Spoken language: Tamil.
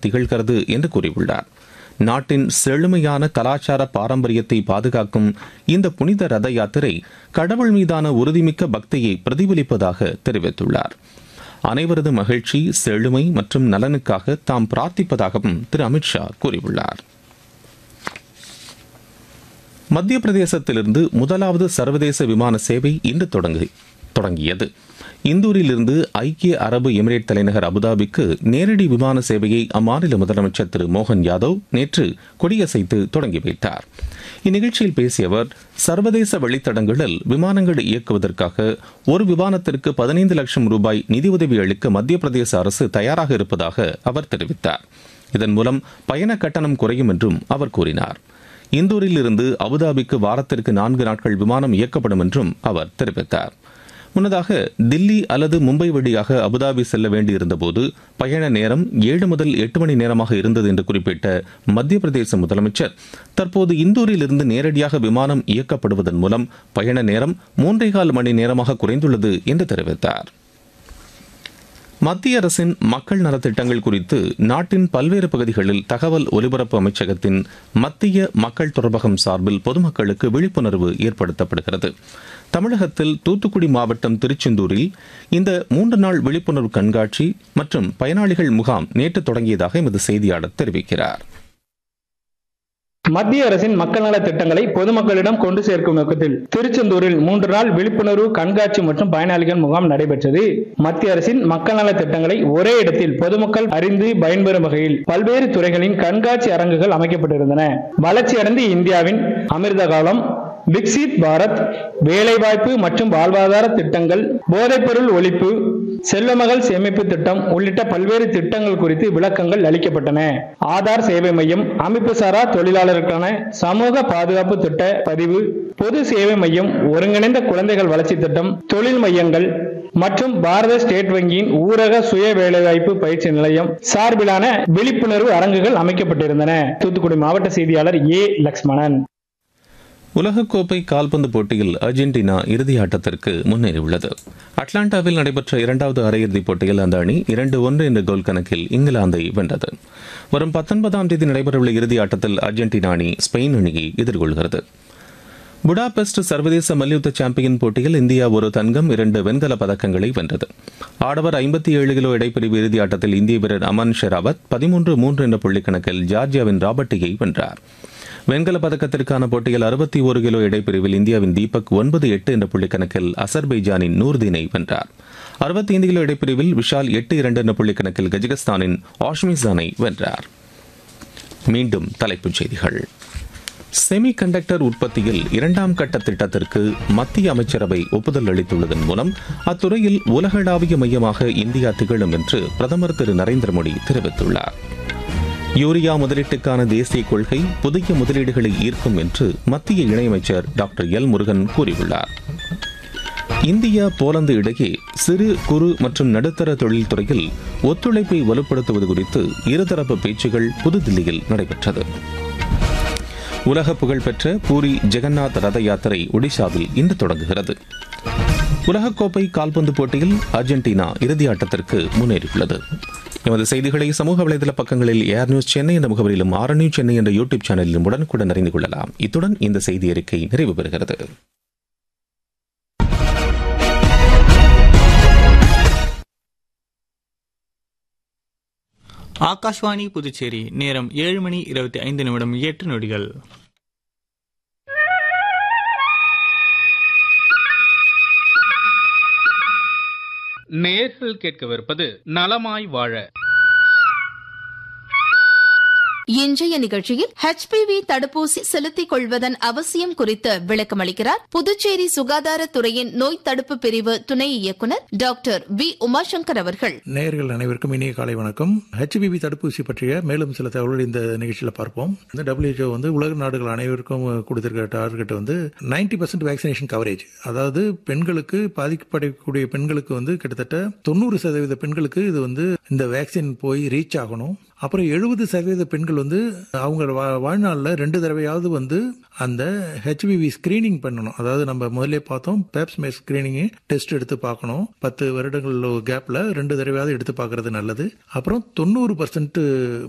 திகழ்கிறது என்று கூறியுள்ளார். நாட்டின் செழுமையான கலாச்சார பாரம்பரியத்தை பாதுகாக்கும் இந்த புனித ரத யாத்திரை கடவுள் மீதான உறுதிமிக்க பக்தியை பிரதிபலிப்பதாக தெரிவித்துள்ளார். அனைவரது மகிழ்ச்சி, செழுமை மற்றும் நலனுக்காக தாம் பிரார்த்திப்பதாகவும் திரு அமித்ஷா கூறியுள்ளார். மத்திய பிரதேசத்திலிருந்து முதலாவது சர்வதேச விமான சேவை இன்று தொடங்கியது. இந்தூரிலிருந்து ஐக்கிய அரபு எமிரேட் தலைநகர் அபுதாபிக்கு நேரடி விமான சேவையை அம்மாநில முதலமைச்சர் திரு மோகன் யாதவ் நேற்று கொடியசைத்து தொடங்கி வைத்தார். இந்நிகழ்ச்சியில் பேசிய அவர், சர்வதேச வழித்தடங்களில் விமானங்களை இயக்குவதற்காக ஒரு விமானத்திற்கு 15 லட்சம் ரூபாய் நிதியுதவி அளிக்க மத்திய பிரதேச அரசு தயாராக இருப்பதாக அவர் தெரிவித்தார். இதன் மூலம் பயண கட்டணம் குறையும் என்றும் அவர் கூறினார். இந்தூரில் இருந்து அபுதாபிக்கு வாரத்திற்கு 4 நாட்கள் விமானம் இயக்கப்படும் என்றும் அவர் தெரிவித்தார். முன்னதாக தில்லி அல்லது மும்பை வழியாக அபுதாபி செல்ல வேண்டியிருந்தபோது பயண நேரம் 7 முதல் 8 மணி நேரமாக இருந்தது என்று குறிப்பிட்ட மத்திய பிரதேச முதலமைச்சர், தற்போது இந்தூரில் இருந்து நேரடியாக விமானம் இயக்கப்படுவதன் மூலம் பயண நேரம் 3.25 மணி நேரமாக குறைந்துள்ளது என்று தெரிவித்தார். மத்திய அரசின் மக்கள் நலத்திட்டங்கள் குறித்து நாட்டின் பல்வேறு பகுதிகளில் தகவல் ஒலிபரப்பு அமைச்சகத்தின் மத்திய மக்கள் தொடர்பகம் சார்பில் பொதுமக்களுக்கு விழிப்புணர்வு ஏற்படுத்தப்படுகிறது. தமிழகத்தில் தூத்துக்குடி மாவட்டம் திருச்செந்தூரில் இந்த 3 நாள் விழிப்புணர்வு கண்காட்சி மற்றும் பயனாளிகள் முகாம் நேற்று தொடங்கியதாக எமது செய்தியாளர் தெரிவிக்கிறார். மத்திய அரசின் மக்கள் நல திட்டங்களை பொதுமக்களிடம் கொண்டு சேர்க்கும் நோக்கத்தில் திருச்செந்தூரில் 3 நாள் விழிப்புணர்வு கண்காட்சி மற்றும் பயனாளிகள் முகாம் நடைபெற்றது. மத்திய அரசின் மக்கள் நல திட்டங்களை ஒரே இடத்தில் பொதுமக்கள் அறிந்து பயன்பெறும் வகையில் பல்வேறு துறைகளின் கண்காட்சி அரங்குகள் அமைக்கப்பட்டிருந்தன. வளர்ச்சியடைந்த இந்தியாவின் அமிர்த காலம், விக்சித் பாரத், வேலைவாய்ப்பு மற்றும் வாழ்வாதார திட்டங்கள், போதைப்பொருள் ஒழிப்பு, செல்வமகள் சேமிப்பு திட்டம் உள்ளிட்ட பல்வேறு திட்டங்கள் குறித்து விளக்கங்கள் அளிக்கப்பட்டன. ஆதார் சேவை மையம், அமைப்பு சாரா தொழிலாளருக்கான சமூக பாதுகாப்பு திட்ட பதிவு, பொது சேவை மையம், ஒருங்கிணைந்த குழந்தைகள் வளர்ச்சி திட்டம், தொழில் மையங்கள் மற்றும் பாரத ஸ்டேட் வங்கியின் ஊரக சுய வேலைவாய்ப்பு பயிற்சி நிலையம் சார்பிலான விழிப்புணர்வு அரங்குகள் அமைக்கப்பட்டிருந்தன. தூத்துக்குடி மாவட்ட செய்தியாளர் ஏ. லக்ஷ்மணன். உலகக்கோப்பை கால்பந்து போட்டியில் அர்ஜென்டினா இறுதி ஆட்டத்திற்கு முன்னேறியுள்ளது. அட்லாண்டாவில் நடைபெற்ற 2வது அரையிறுதிப் போட்டியில் அந்த அணி 2-1 என்ற கோல் கணக்கில் இங்கிலாந்தை வென்றது. வரும் 19ஆம் தேதி நடைபெறவுள்ள இறுதி ஆட்டத்தில் அர்ஜென்டினா அணி ஸ்பெயின் அணியை எதிர்கொள்கிறது. புடாபெஸ்ட் சர்வதேச மல்யுத்த சாம்பியன் போட்டியில் இந்தியா 1 தங்கம் 2 வெண்கல பதக்கங்களை வென்றது. ஆடவர் 57 கிலோ இடைப்பிரிவு இறுதி ஆட்டத்தில் இந்திய வீரர் அமன் ஷெராவத் 13-3 என்ற புள்ளிக்கணக்கில் ஜார்ஜியாவின் ராபர்ட்டியை வென்றார். வெண்கல பதக்கத்திற்கான போட்டியில் 61 கிலோ இடைப்பிரிவில் இந்தியாவின் தீபக் 9-8 என்ற புள்ளிக்கணக்கில் அசர்பைஜானின் நூர்தீனை வென்றார். 65 கிலோ இடைப்பிரிவில் விஷால் 8-2 என்ற புள்ளிக்கணக்கில் கஜகஸ்தானின் ஆஷ்மிசானை வென்றார். மீண்டும் தலைப்புச் செய்திகள். செமி கண்டக்டர் உற்பத்தியில் 2ஆம் கட்ட திட்டத்திற்கு மத்திய அமைச்சரவை ஒப்புதல் அளித்துள்ளதன் மூலம் அத்துறையில் உலகளாவிய மையமாக இந்தியா திகழும் என்று பிரதமர் திரு நரேந்திர மோடி தெரிவித்துள்ளார். யூரியா முதலீட்டுக்கான தேசிய கொள்கை புதிய முதலீடுகளை ஈர்க்கும் என்று மத்திய இணையமைச்சர் டாக்டர் எல் முருகன் கூறியுள்ளார். இந்தியா போலந்து இடையே சிறு குறு மற்றும் நடுத்தர தொழில்துறையில் ஒத்துழைப்பை வலுப்படுத்துவது குறித்து இருதரப்பு பேச்சுகள் புதுதில்லியில் நடைபெற்றது. உலக புகழ்பெற்ற பூரி ஜெகநாத் ரத யாத்திரை ஒடிசாவில் இன்று தொடங்குகிறது. உலகக்கோப்பை கால்பந்து போட்டியில் அர்ஜென்டினா இறுதி ஆட்டத்திற்கு முன்னேறியுள்ளது. எமது செய்திகளை சமூக வலைதள பக்கங்களில் ஏர் நியூஸ் சென்னை என்ற முகவரியிலும் ஆர் நியூஸ் சென்னை என்ற யூடியூப் சேனலிலும் உடனுக்குடன் அறிந்து கொள்ளலாம். இத்துடன் இந்த செய்தி அறிக்கை நிறைவு பெறுகிறது. ஆகாஷ்வாணி புதுச்சேரி. நேரம் 7:25 8 நேயர்கள் கேட்கவிருப்பது நலமாய் வாழ. இன்றைய நிகழ்ச்சியில் HPV தடுப்பூசி செலுத்திக் கொள்வதன் அவசியம் குறித்து விளக்கமளிக்கிறார் புதுச்சேரி சுகாதாரத்துறையின் நோய் தடுப்பு பிரிவு துணை இயக்குநர் டாக்டர் வி. உமாசங்கர் அவர்கள். நேயர்கள் அனைவருக்கும் இனிய காலை வணக்கம். HPV தடுப்பூசி பற்றிய மேலும் சில தகவல்கள் இந்த நிகழ்ச்சியில் பார்ப்போம். WHO உலக நாடுகள் அனைவருக்கும் கொடுத்திருக்கிற டார்கெட் 90% வேக்சினேஷன் கவரேஜ். அதாவது பெண்களுக்கு பாதிக்கப்படக்கூடிய பெண்களுக்கு கிட்டத்தட்ட 90% பெண்களுக்கு இது இந்த வேக்சின் போய் ரீச் ஆகணும். அப்புறம் 70% பெண்கள் அவங்க வாழ்நாளில் 2 தடவையாவது அந்த HPV ஸ்கிரீனிங் பண்ணணும். அதாவது நம்ம முதல்ல பார்த்தோம் பேப்ஸ்மேர் ஸ்கிரீனிங் டெஸ்ட் எடுத்து பார்க்கணும். 10 வருடங்கள் கேப்ல 2 தடவையாவது எடுத்து பார்க்கறது நல்லது. அப்புறம் 90%